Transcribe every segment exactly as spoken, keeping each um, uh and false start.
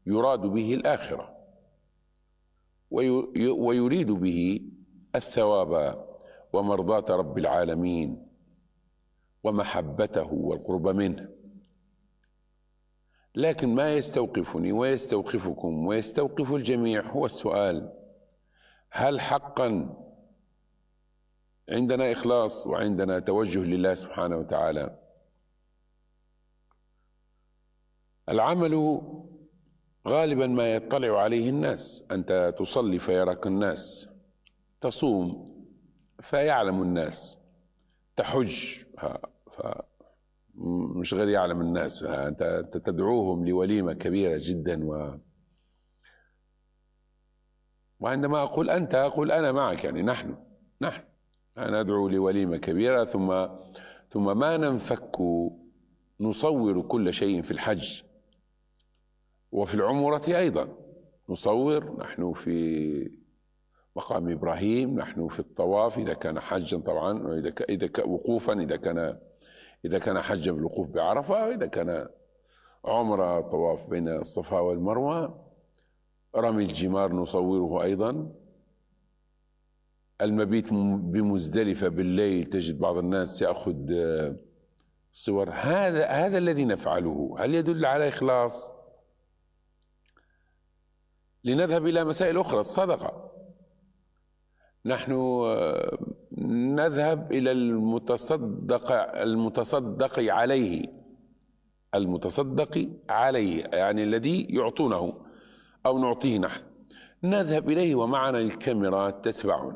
يراد به الآخرة ويريد به الثواب ومرضاة رب العالمين ومحبته والقرب منه. لكن ما يستوقفني ويستوقفكم ويستوقف الجميع هو السؤال: هل حقا عندنا إخلاص وعندنا توجه لله سبحانه وتعالى؟ العمل غالبا ما يطلع عليه الناس. أنت تصلي فيراك الناس، تصوم فيعلم الناس، تحج مش غير يعلم الناس، أنت تدعوهم لوليمة كبيرة جدا. و وعندما أقول أنت أقول أنا معك، يعني نحن نحن ندعو لوليمة كبيرة، ثم ثم ما ننفك نصور كل شيء في الحج وفي العمرة أيضا نصور. نحن في مقام إبراهيم، نحن في الطواف إذا كان حجا طبعا، وإذا إذا كان وقوفا، إذا كان إذا كان حجا بالوقوف بعرفة، وإذا كان عمرة طواف بين الصفا والمروة. رمي الجمار نصوره أيضا. المبيت بمزدلفة بالليل تجد بعض الناس يأخذ صور. هذا هذا الذي نفعله هل يدل على إخلاص؟ لنذهب إلى مسائل أخرى. الصدقة، نحن نذهب إلى المتصدق المتصدق عليه المتصدق عليه يعني الذي يعطونه أو نعطيه نحن، نذهب إليه ومعنا الكاميرات تتبعنا.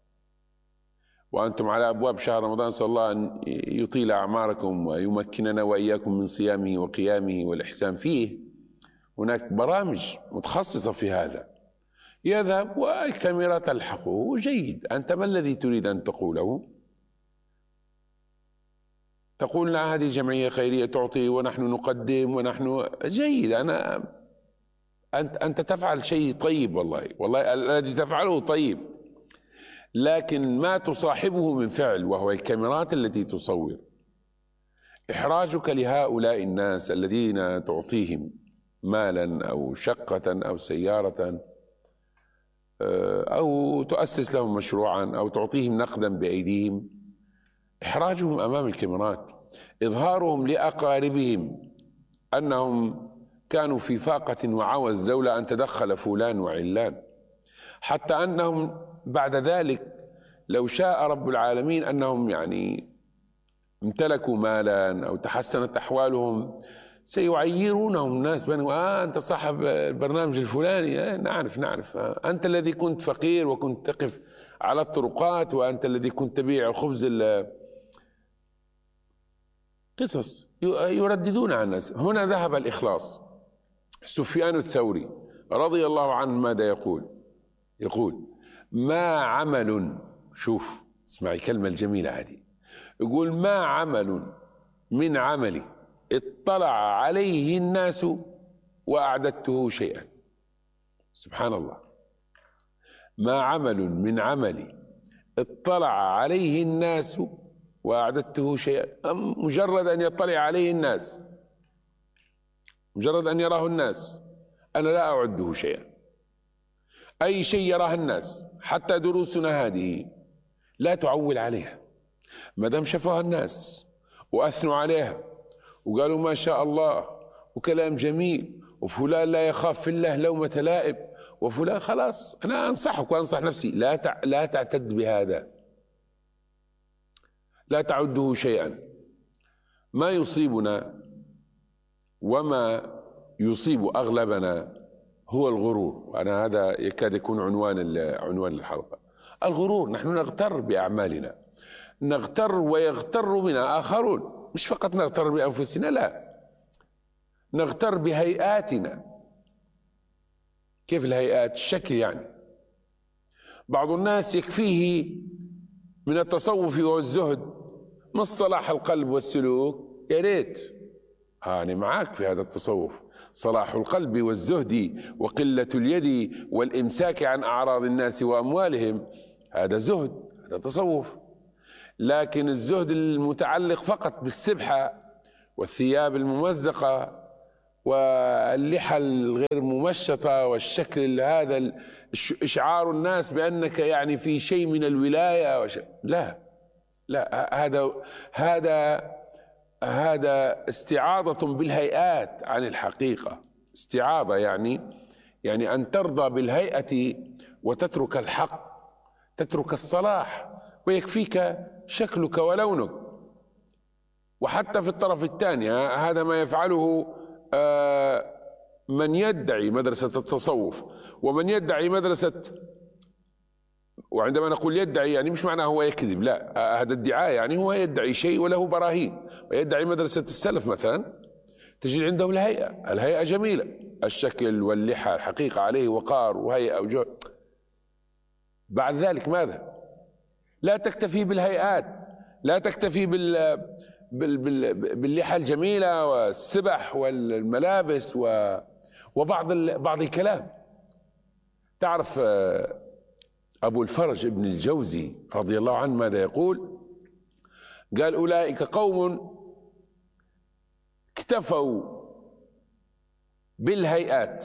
وأنتم على أبواب شهر رمضان، نسأل الله أن يطيل أعماركم ويمكننا وإياكم من صيامه وقيامه والإحسان فيه. هناك برامج متخصصة في هذا، يذهب والكاميرا تلحقه. جيد، أنت ما الذي تريد أن تقوله؟ تقول لنا هذه جمعية خيرية تعطي ونحن نقدم ونحن جيد. أنا أنت أنت تفعل شيء طيب، والله والله الذي تفعله طيب، لكن ما تصاحبه من فعل وهو الكاميرات التي تصور. إحراجك لهؤلاء الناس الذين تعطيهم مالا أو شقة أو سيارة أو تؤسس لهم مشروعا أو تعطيهم نقدا بأيديهم، إحراجهم أمام الكاميرات، إظهارهم لأقاربهم أنهم كانوا في فاقة وعوز لولا أن تدخل فلان وعلان، حتى أنهم بعد ذلك لو شاء رب العالمين أنهم يعني امتلكوا مالا أو تحسنت أحوالهم سيعيرونهم الناس بأنه آه أنت صاحب البرنامج الفلاني. آه نعرف نعرف آه أنت الذي كنت فقير وكنت تقف على الطرقات، وأنت الذي كنت تبيع خبز. قصص يرددون عن الناس. هنا ذهب الإخلاص. سفيان الثوري رضي الله عنه ماذا يقول؟ يقول: ما عمل، شوف اسمعي الكلمة الجميلة هذه، يقول: ما عمل من عملي اطلع عليه الناس وأعددته شيئا. سبحان الله. ما عمل من عملي اطلع عليه الناس وأعددته شيئا. مجرد أن يطلع عليه الناس، مجرد أن يراه الناس، أنا لا أعده شيئا. أي شيء يراه الناس، حتى دروسنا هذه لا تعول عليها، ما دام شافوها الناس وأثنوا عليها وقالوا ما شاء الله وكلام جميل، وفلان لا يخاف في الله لومة لائم، وفلان، خلاص أنا أنصحك وأنصح نفسي، لا تع... لا تعتد بهذا، لا تعده شيئا. ما يصيبنا وما يصيب أغلبنا هو الغرور. وأنا هذا يكاد يكون عنوان عنوان الحلقة. الغرور، نحن نغتر بأعمالنا، نغتر ويغتر بنا آخرون، مش فقط نغتر بأنفسنا، لا، نغتر بهيئاتنا. كيف الهيئات؟ الشكل يعني. بعض الناس يكفيه من التصوف والزهد من صلاح القلب والسلوك. يا ريت أنا معك في هذا التصوف، صلاح القلب والزهد وقلة اليد والإمساك عن أعراض الناس وأموالهم، هذا زهد، هذا تصوف. لكن الزهد المتعلق فقط بالسبحة والثياب الممزقة واللحى الغير ممشطة والشكل هذا إشعار الناس بأنك يعني في شيء من الولاية وش... لا لا هذا هذا هذا استعاضة بالهيئات عن الحقيقة. استعاضة يعني يعني أن ترضى بالهيئة وتترك الحق، تترك الصلاح، ويكفيك شكلك ولونك. وحتى في الطرف الثاني هذا ما يفعله من يدعي مدرسة التصوف ومن يدعي مدرسة، وعندما نقول يدعي يعني مش معناه هو يكذب، لا، هذا الدعاء يعني هو يدعي شيء وله براهين. ويدعي مدرسة السلف مثلا تجد عنده الهيئة، الهيئة جميلة، الشكل واللحى الحقيقة عليه وقار وهيئة وجو. بعد ذلك ماذا؟ لا تكتفي بالهيئات، لا تكتفي بال باللحى الجميلة والسبح والملابس وبعض بعض الكلام. تعرف أبو الفرج ابن الجوزي رضي الله عنه ماذا يقول؟ قال: أولئك قوم اكتفوا بالهيئات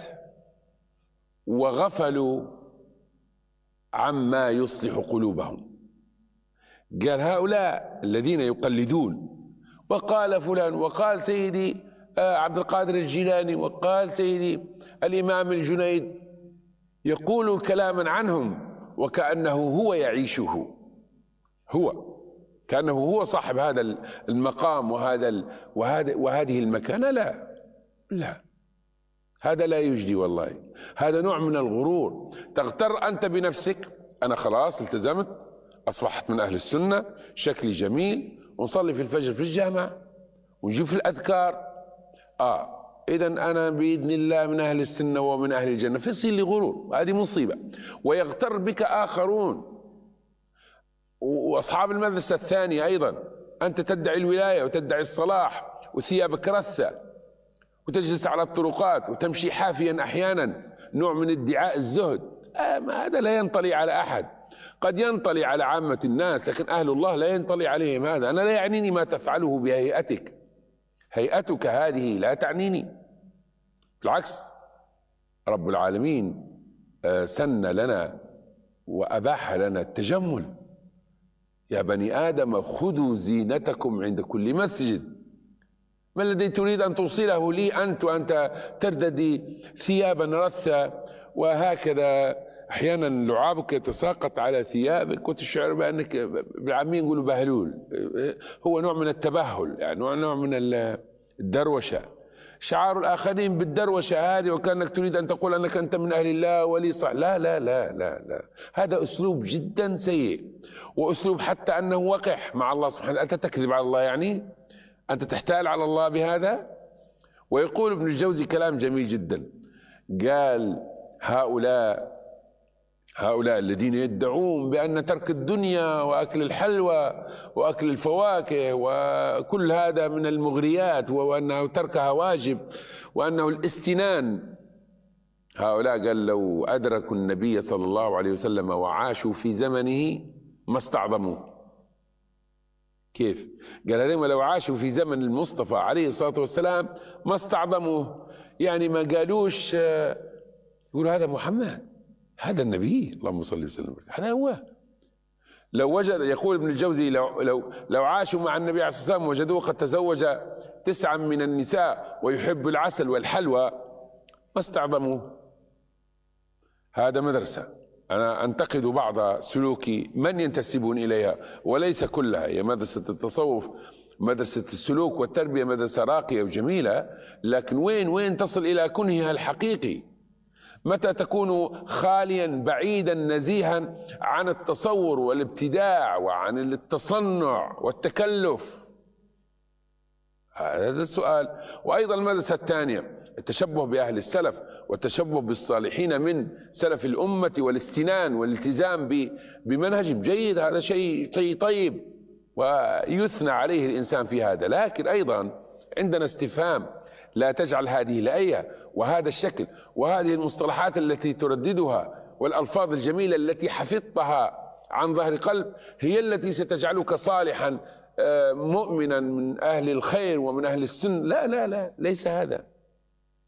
وغفلوا عما يصلح قلوبهم. قال: هؤلاء الذين يقلدون، وقال فلان، وقال سيدي عبد القادر الجيلاني، وقال سيدي الإمام الجنيد، يقول كلاما عنهم وكأنه هو يعيشه، هو كأنه هو صاحب هذا المقام وهذا وهذا وهذه المكانة. لا لا، هذا لا يجدي والله، هذا نوع من الغرور. تغتر أنت بنفسك، أنا خلاص التزمت، أصبحت من أهل السنة، شكلي جميل، ونصلي في الفجر في الجامع ونجيب في الأذكار، آه إذا أنا بإذن الله من أهل السنة ومن أهل الجنة، فيصير لي غرور، هذه مصيبة. ويغتر بك آخرون، وأصحاب المدرسة الثانية أيضا، أنت تدعي الولاية وتدعي الصلاح وثيابك رثة وتجلس على الطرقات وتمشي حافيا أحيانا، نوع من ادعاء الزهد. آه ما هذا لا ينطلي على أحد، قد ينطلي على عامة الناس، لكن أهل الله لا ينطلي عليهم هذا. أنا لا يعنيني ما تفعله بهيئتك، هيئتك هذه لا تعنيني، بالعكس رب العالمين سن لنا وأباح لنا التجمل. يا بني آدم خذوا زينتكم عند كل مسجد. ما الذي تريد أن توصله لي أنت وأنت ترتدي ثيابا رثة وهكذا، أحيانا لعابك يتساقط على ثيابك وتشعر بأنك بالعامية يقولوا بهلول، هو نوع من التبهل، يعني نوع من الدروشة، شعار الآخرين بالدروشة هذه، وكأنك تريد أن تقول أنك أنت من أهل الله ولي صح. لا لا لا لا لا، هذا أسلوب جدا سيء، وأسلوب حتى أنه وقح مع الله سبحانه. أنت تكذب على الله، يعني أنت تحتال على الله بهذا. ويقول ابن الجوزي كلام جميل جدا، قال: هؤلاء هؤلاء الذين يدعون بأن ترك الدنيا وأكل الحلوى وأكل الفواكه وكل هذا من المغريات، وأنه تركها واجب، وأنه الاستنان، هؤلاء قال لو أدركوا النبي صلى الله عليه وسلم وعاشوا في زمنه ما استعظموه. كيف؟ قال هذين لو عاشوا في زمن المصطفى عليه الصلاة والسلام ما استعظموه، يعني ما قالوش يقولوا هذا محمد، هذا النبي، اللهم صل وسلم، هذا هو. لو وجد، يقول ابن الجوزي، لو لو لو عاشوا مع النبي عليه الصلاة والسلام وجدوه قد تزوج تسعا من النساء ويحب العسل والحلوى ما استعظموه. هذا مدرسة، أنا أنتقد بعض سلوك من ينتسبون إليها وليس كلها. هي مدرسة التصوف، مدرسة السلوك والتربية، مدرسة راقية وجميلة، لكن وين وين تصل إلى كنهها الحقيقي؟ متى تكون خاليا بعيدا نزيها عن التصور والابتداع وعن التصنع والتكلف؟ هذا السؤال. وأيضا المدرسة الثانية التشبه بأهل السلف والتشبه بالصالحين من سلف الأمة والاستنان والالتزام بمنهج جيد، هذا شيء شيء طيب ويثنى عليه الإنسان في هذا. لكن أيضا عندنا استفهام، لا تجعل هذه الآية وهذا الشكل وهذه المصطلحات التي ترددها والألفاظ الجميلة التي حفظتها عن ظهر قلب هي التي ستجعلك صالحا مؤمنا من أهل الخير ومن أهل السنة. لا لا لا، ليس هذا.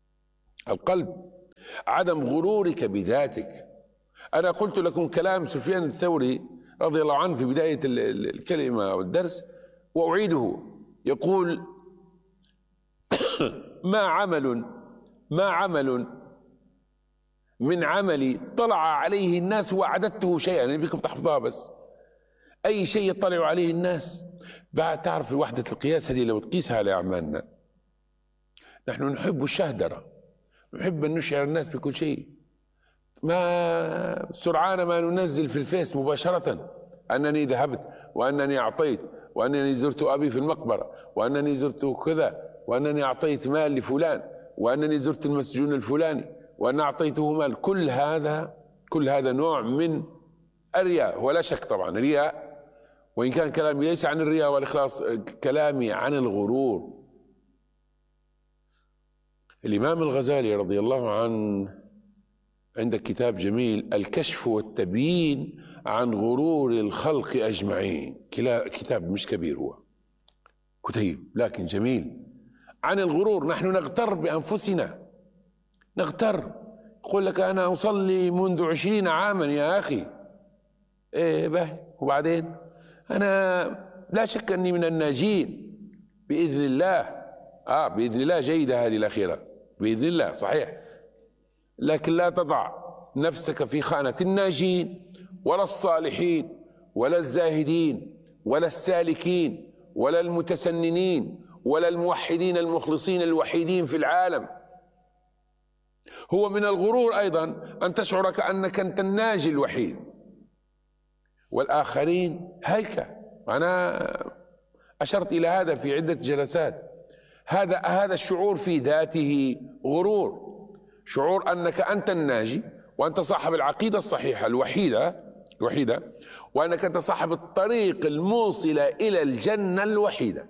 القلب، عدم غرورك بذاتك. أنا قلت لكم كلام سفيان الثوري رضي الله عنه في بداية الكلمة أو الدرس وأعيده، يقول: ما عمل ما عمل من عملي طلع عليه الناس وأعددته شيئا، يعني بكم تحفظها، بس أي شيء يطلع عليه الناس. بعد تعرف وحدة القياس هذه لو تقيسها لأعمالنا، نحن نحب الشهدرة، نحب أن نشعر الناس بكل شيء. ما سرعان ما ننزل في الفيس مباشرة أنني ذهبت وأنني أعطيت وأنني زرت أبي في المقبرة وأنني زرت كذا وأنني أعطيت مال لفلان وأنني زرت المسجون الفلاني وأن أعطيته مال. كل هذا كل هذا نوع من الرياء، ولا شك طبعا رياء، وإن كان كلامي ليس عن الرياء والإخلاص، كلامي عن الغرور. الإمام الغزالي رضي الله عنه عندك كتاب جميل، الكشف والتبيين عن غرور الخلق أجمعين، كتاب مش كبير، هو كتيب لكن جميل عن الغرور. نحن نغتر بأنفسنا، نغتر. يقول لك أنا أصلي منذ عشرين عاما يا أخي، إيه به، وبعدين أنا لا شك أني من الناجين بإذن الله. آه بإذن الله جيدة هذه الأخيرة، بإذن الله صحيح، لكن لا تضع نفسك في خانة الناجين ولا الصالحين ولا الزاهدين ولا السالكين ولا المتسننين ولا الموحدين المخلصين الوحيدين في العالم. هو من الغرور أيضا أن تشعر كأنك أنت الناجي الوحيد والآخرين هيك. أنا أشرت إلى هذا في عدة جلسات. هذا هذا الشعور في ذاته غرور، شعور أنك أنت الناجي وأنت صاحب العقيدة الصحيحة الوحيدة الوحيدة وأنك أنت صاحب الطريق الموصلة إلى الجنة الوحيدة.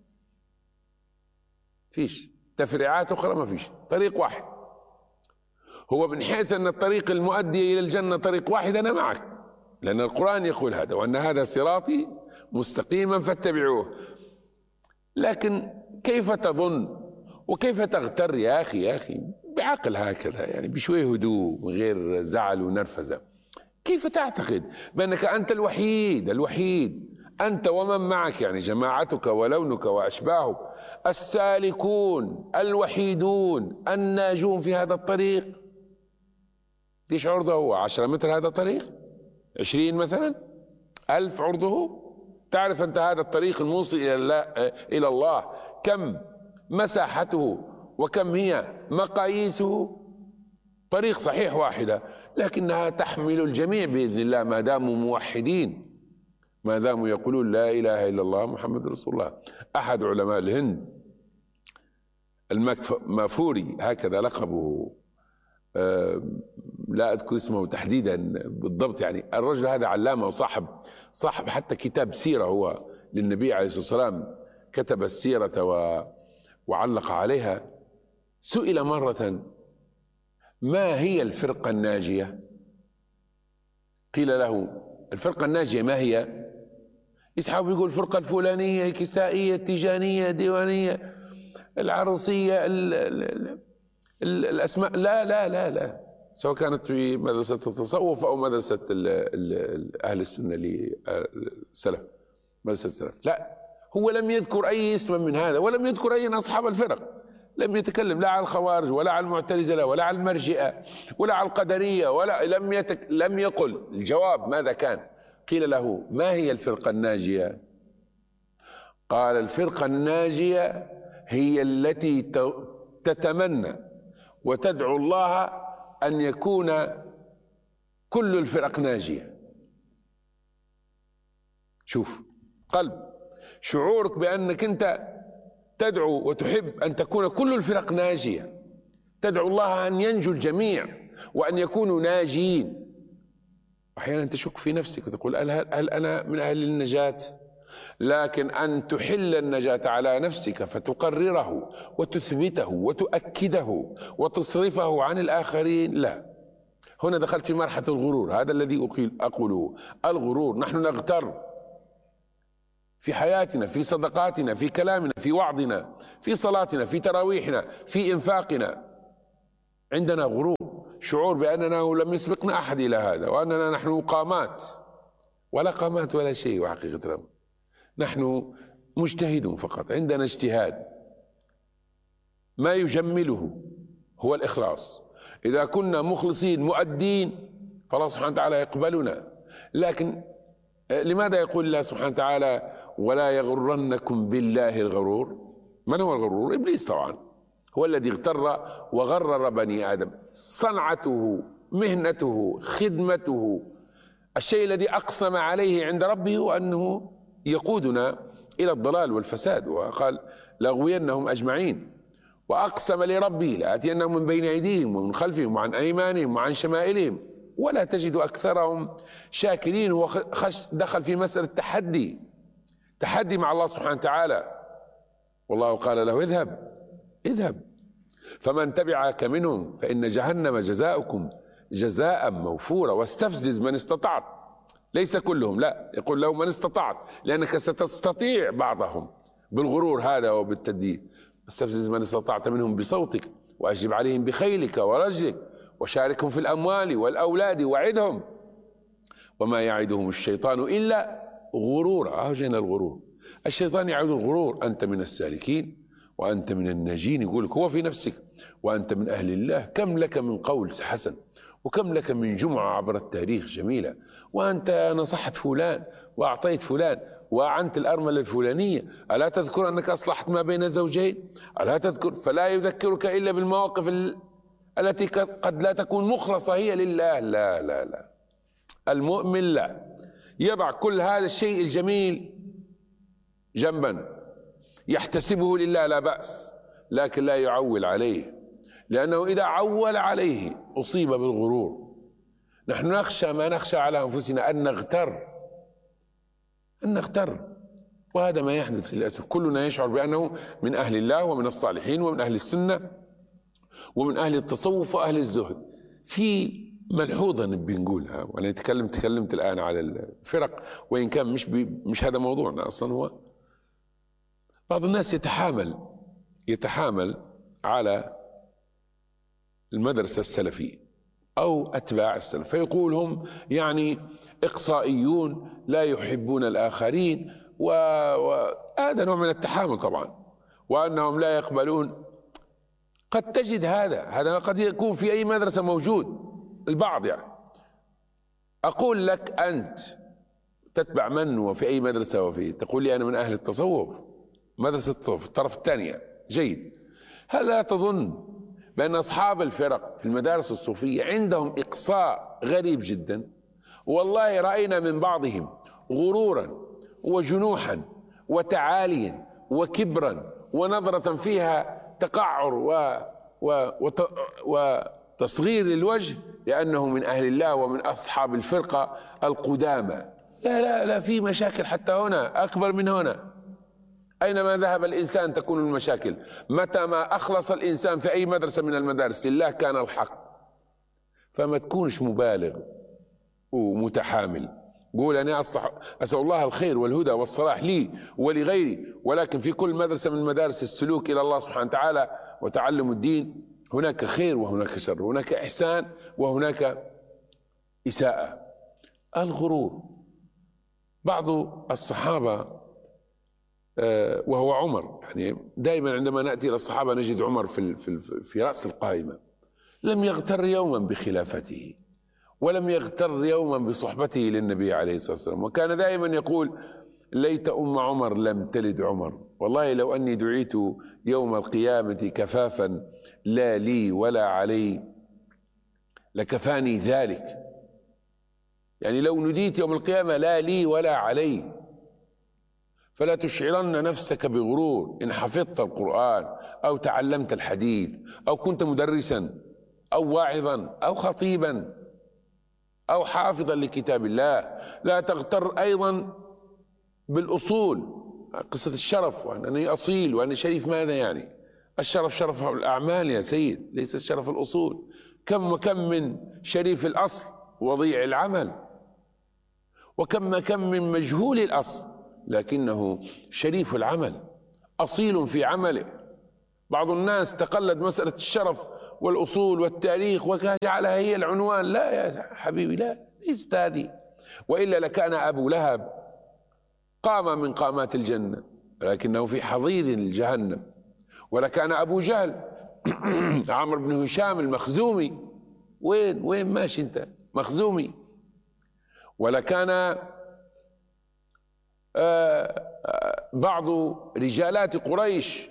فيش تفريعات أخرى، ما فيش، طريق واحد. هو من حيث أن الطريق المؤدي إلى الجنة طريق واحد أنا معك، لأن القرآن يقول هذا، وأن هذا صراطي مستقيما فاتبعوه. لكن كيف تظن وكيف تغتر يا أخي يا أخي بعقل هكذا، يعني بشوي هدوء من غير زعل ونرفزة، كيف تعتقد بأنك أنت الوحيد الوحيد أنت ومن معك، يعني جماعتك ولونك وأشباهك، السالكون الوحيدون الناجون في هذا الطريق؟ ليش عرضه هو عشرة متر هذا الطريق؟ عشرين مثلا؟ ألف عرضه؟ تعرف أنت هذا الطريق الموصل إلى الله, إلى الله كم مساحته وكم هي مقاييسه؟ طريق صحيح واحدة، لكنها تحمل الجميع بإذن الله ما داموا موحدين، ما داموا يقولون لا إله إلا الله محمد رسول الله. أحد علماء الهند المافوري هكذا لقبه، أه لا أذكر اسمه تحديدا بالضبط، يعني الرجل هذا علامة وصاحب صاحب حتى كتاب سيرة هو للنبي عليه الصلاة والسلام، كتب السيرة و وعلق عليها. سئل مرة ما هي الفرقة الناجية؟ قيل له الفرقة الناجية ما هي؟ يسحب يقول الفرقة الفلانية الكسائية التيجانية الديوانية العروسية ال ال ال ال الأسماء. لا لا لا لا، سواء كانت في مدرسة التصوف أو مدرسة ال ال أهل السنة للسلف، مدرسة السلف، لا، هو لم يذكر أي اسم من هذا ولم يذكر أي أصحاب الفرق، لم يتكلم لا على الخوارج ولا على المعتزلة ولا على المرجئة ولا على القدرية، ولا لم يتك لم يقل. الجواب ماذا كان؟ قيل له ما هي الفرقة الناجية؟ قال الفرقة الناجية هي التي تتمنى وتدعو الله أن يكون كل الفرق ناجية. شوف قلب، شعورك بأنك أنت تدعو وتحب أن تكون كل الفرق ناجية، تدعو الله أن ينجو الجميع وأن يكونوا ناجين. أحيانا تشك في نفسك وتقول هل, هل أنا من أهل النجاة؟ لكن أن تحل النجاة على نفسك فتقرره وتثبته وتؤكده وتصرفه عن الآخرين، لا. هنا دخلت في مرحلة الغرور، هذا الذي أقوله، الغرور. نحن نغتر في حياتنا، في صدقاتنا، في كلامنا، في وعظنا، في صلاتنا، في تراويحنا، في إنفاقنا، عندنا غرور، شعور بأننا لم يسبقنا أحد إلى هذا، وأننا نحن قامات، ولا قامات ولا شيء. وحقيقة الأمر نحن مجتهدون فقط، عندنا اجتهاد. ما يجمله هو الإخلاص. إذا كنا مخلصين مؤدين فالله سبحانه وتعالى يقبلنا. لكن لماذا يقول الله سبحانه وتعالى ولا يغرنكم بالله الغرور؟ من هو الغرور؟ إبليس طبعا، هو الذي اغتر وغرر بني آدم. صنعته، مهنته، خدمته، الشيء الذي أقسم عليه عند ربه وأنه يقودنا إلى الضلال والفساد، وقال لأغوينهم أجمعين. وأقسم لربه لآتينهم من بين أيديهم ومن خلفهم وعن أيمانهم وعن شمائلهم ولا تجد أكثرهم شاكرين. ودخل في مسألة تحدي، تحدي مع الله سبحانه وتعالى. والله قال له اذهب اذهب فمن تبعك منهم فإن جهنم جزاؤكم جزاء موفورا واستفزز من استطعت. ليس كلهم، لا، يقول له من استطعت، لأنك ستستطيع بعضهم بالغرور هذا وبالتدين. استفزز من استطعت منهم بصوتك وأجب عليهم بخيلك ورجلك وشاركهم في الأموال والأولاد وعدهم وما يعدهم الشيطان إلا غرورا. أهو جينا الغرور. الشيطان يعد الغرور. أنت من السالكين وأنت من الناجين، يقول لك هو في نفسك، وأنت من أهل الله. كم لك من قول حسن، وكم لك من جمعة عبر التاريخ جميلة، وأنت نصحت فلان وأعطيت فلان وأعنت الأرملة الفلانية. ألا تذكر أنك أصلحت ما بين زوجين؟ ألا تذكر؟ فلا يذكرك إلا بالمواقف التي قد لا تكون مخلصة هي لله. لا لا لا، المؤمن لا، يضع كل هذا الشيء الجميل جنبا، يحتسبه لله لا بأس، لكن لا يعول عليه، لأنه إذا عول عليه أصيب بالغرور. نحن نخشى ما نخشى على أنفسنا أن نغتر، أن نغتر، وهذا ما يحدث للأسف. كلنا يشعر بأنه من أهل الله ومن الصالحين ومن أهل السنة ومن أهل التصوف وأهل الزهد. في ملحوظة نبي نقولها، وأنا تكلمت تكلمت الآن على الفرق، وإن كان مش مش هذا موضوعنا أصلا. هو بعض الناس يتحامل يتحامل على المدرسة السلفية أو أتباع السلف، فيقول هم يعني إقصائيون لا يحبون الآخرين، وهذا نوع من التحامل طبعا، وأنهم لا يقبلون. قد تجد هذا هذا قد يكون في أي مدرسة موجود، البعض يعني. أقول لك أنت تتبع من وفي أي مدرسة وفي، تقول لي أنا من أهل التصوف، مدرسة التصوف الطرف الثانية، جيد. هل لا تظن بأن أصحاب الفرق في المدارس الصوفية عندهم إقصاء غريب جدا؟ والله رأينا من بعضهم غرورا وجنوحا وتعاليا وكبرا ونظرة فيها تقعر و و وتصغير للوجه لأنه من أهل الله ومن أصحاب الفرقة القدامى. لا لا لا، في مشاكل حتى هنا أكبر من هنا. أينما ذهب الإنسان تكون المشاكل. متى ما أخلص الإنسان في أي مدرسة من المدارس لله كان الحق. فما تكونش مبالغ ومتحامل، قول أنا أسأل الله الخير والهدى والصلاح لي ولغيري، ولكن في كل مدرسة من مدارس السلوك إلى الله سبحانه وتعالى وتعلم الدين هناك خير وهناك شر، هناك إحسان وهناك إساءة. الغرور. بعض الصحابة وهو عمر، يعني دائما عندما نأتي إلى الصحابة نجد عمر في في في رأس القائمة، لم يغتر يوما بخلافته ولم يغتر يوما بصحبته للنبي عليه الصلاة والسلام، وكان دائما يقول ليت أم عمر لم تلد عمر، والله لو أني دعيت يوم القيامة كفافا لا لي ولا علي لكفاني ذلك. يعني لو نديت يوم القيامة لا لي ولا علي. فلا تشعرن نفسك بغرور إن حفظت القرآن أو تعلمت الحديث أو كنت مدرسا أو واعظا أو خطيبا أو حافظا لكتاب الله. لا تغتر أيضا بالأصول، قصة الشرف وأنني أصيل وأنا شريف. ماذا يعني الشرف؟ شرف الأعمال يا سيد، ليس الشرف الأصول. كم وكم من شريف الأصل وضيع العمل، وكم كم من مجهول الأصل لكنه شريف العمل، أصيل في عمله. بعض الناس تقلد مسألة الشرف والأصول والتاريخ وجعلها هي العنوان. لا يا حبيبي، لا، ليست هذه. وإلا لكان أبو لهب قام من قامات الجنة لكنه في حضيض جهنم، ولكان أبو جهل عمرو بن هشام المخزومي، وين وين ماشي أنت مخزومي، ولكان بعض رجالات قريش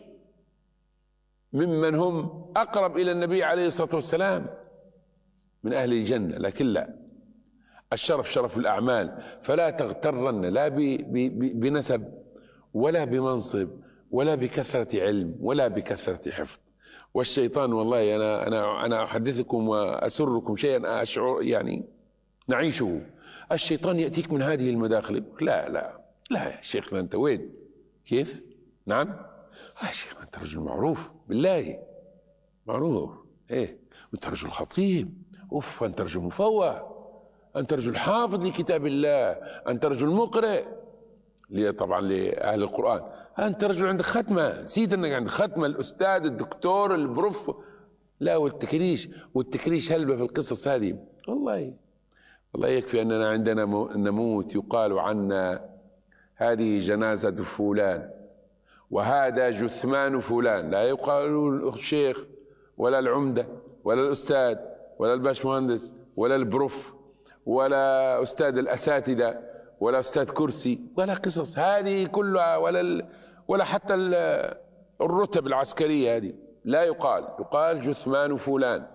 ممن هم أقرب إلى النبي عليه الصلاة والسلام من أهل الجنة. لكن لا، الشرف شرف الأعمال، فلا تغترن لا بنسب ولا بمنصب ولا بكثرة علم ولا بكثرة حفظ. والشيطان والله أنا أنا أنا أحدثكم وأسركم شيئا أشعر يعني نعيشه. الشيطان يأتيك من هذه المداخل، لا لا لا يا شيخ أنت وين؟ كيف؟ نعم؟ يا شيخ أنت رجل معروف بالله، معروف إيه، وأنت رجل خطيب، أوف أنت رجل مفوه، أنت رجل حافظ لكتاب الله، أنت رجل مقرئ لي طبعا لأهل القرآن، أنت رجل عندك ختمة، نسيت أنك عندك ختمة، الأستاذ الدكتور البروف. لا، والتكريش والتكريش هلبة في القصص هذه. والله والله يكفي أننا عندنا نموت يقال عنا هذه جنازة فلان وهذا جثمان فلان، لا يقال الشيخ ولا العمدة ولا الأستاذ ولا الباشمهندس ولا البروف ولا أستاذ الأساتذة ولا أستاذ كرسي ولا قصص هذه كلها، ولا ولا حتى الرتب العسكرية هذه، لا يقال، يقال جثمان فلان.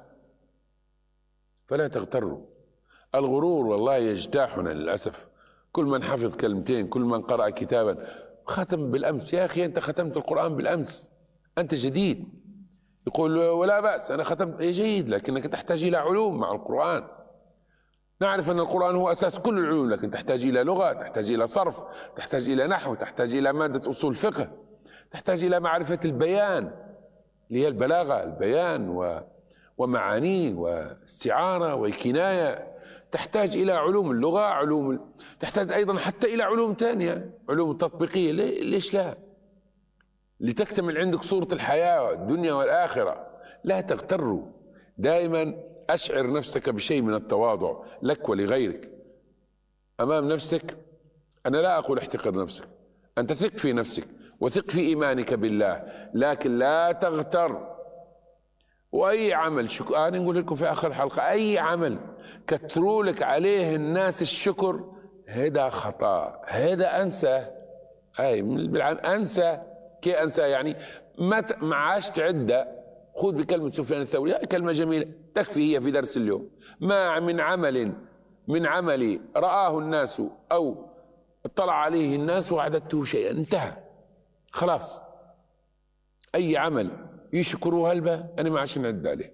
فلا تغتروا، الغرور والله يجتاحنا للأسف. كل من حفظ كلمتين، كل من قرأ كتابا، ختم بالأمس. يا أخي أنت ختمت القرآن بالأمس، أنت جديد. يقول ولا بأس أنا ختمت، إيه جيد، لكنك تحتاج إلى علوم مع القرآن. نعرف أن القرآن هو أساس كل العلوم، لكن تحتاج إلى لغة، تحتاج إلى صرف، تحتاج إلى نحو، تحتاج إلى مادة أصول فقه، تحتاج إلى معرفة البيان اللي هي البلاغة، البيان و ومعانيه واستعارة والكناية، تحتاج إلى علوم اللغة، علوم، تحتاج أيضا حتى إلى علوم ثانية، علوم التطبيقية. ليش لا؟ لتكتمل عندك صورة الحياة الدنيا والآخرة. لا تغتروا، دائما أشعر نفسك بشيء من التواضع لك ولغيرك أمام نفسك. أنا لا أقول احتقر نفسك، أنت ثق في نفسك وثق في إيمانك بالله، لكن لا تغتر. وأي عمل شك... أنا نقول لكم في آخر الحلقة، أي عمل كتروا لك عليه الناس الشكر، هذا خطأ، هذا أنسى. أي بالعام أنسى، كي أنسى يعني ما ما عاش تعدى. خذ بكلمة سفيان الثوري، كلمة جميلة تكفي هي في درس اليوم: ما من عمل من عملي رآه الناس أو اطلع عليه الناس وعددته شيئا، انتهى خلاص. أي عمل يشكروا هلبة أنا ما عشان نعد عليه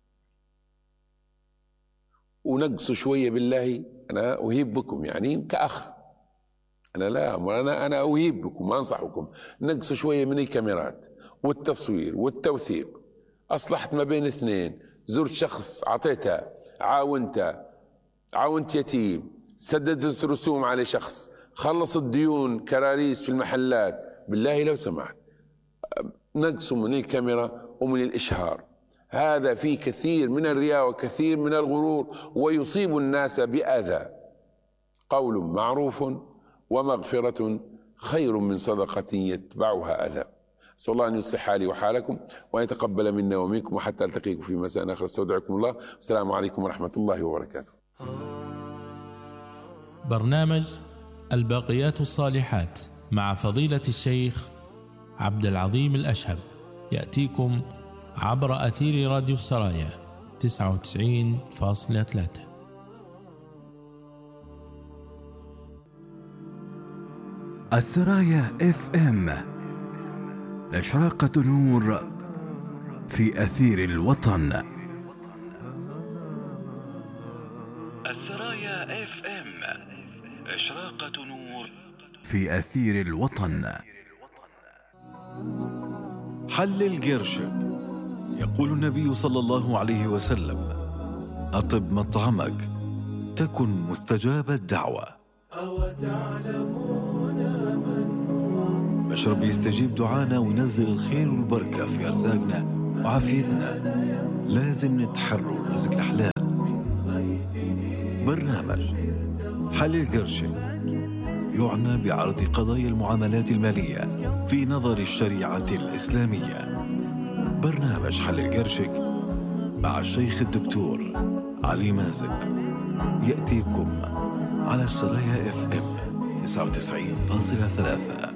ونقصوا شوية بالله. أنا أهيب بكم يعني كأخ، أنا لا أنا أنا أهيب بكم وأنصحكم، نقصوا شوية من الكاميرات والتصوير والتوثيق. أصلحت ما بين اثنين، زرت شخص أعطيتها، عاونتها، عاونت يتيم، سددت رسوم على شخص، خلصت ديون كراريس في المحلات، بالله لو سمحت نقصوا من الكاميرا ومن الإشهار. هذا فيه كثير من الرياء وكثير من الغرور، ويصيب الناس بأذى. قول معروف ومغفرة خير من صدقة يتبعها أذى. أسأل الله أن يصلح حالي وحالكم وأن يتقبل منا ومنكم، وحتى ألتقيكم في مساء آخر. استودعكم الله، والسلام عليكم ورحمة الله وبركاته. برنامج الباقيات الصالحات مع فضيلة الشيخ عبد العظيم الأشهب يأتيكم عبر أثير راديو السرايا تسعة وتسعين فاصلة ثلاثة. السرايا اف ام، إشراقة نور في أثير الوطن. السرايا اف ام، إشراقة نور في أثير الوطن. حلل قرشك. يقول النبي صلى الله عليه وسلم: أطب مطعمك تكن مستجاب الدعوة. مشرب يستجيب دعانا وينزل الخير والبركة في أرزاقنا وعافيتنا. لازم نتحروا رزق الأحلام. برنامج حل القرش يعنى بعرض قضايا المعاملات المالية في نظر الشريعة الإسلامية. برنامج حل القرش مع الشيخ الدكتور علي مازن يأتيكم على السرايا اف ام تسعة وتسعين فاصلة ثلاثة.